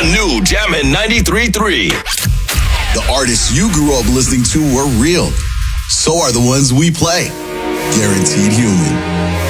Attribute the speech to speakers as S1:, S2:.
S1: The new Jammin' 93.3.
S2: The artists you grew up listening to were real. So are the ones we play. Guaranteed Human.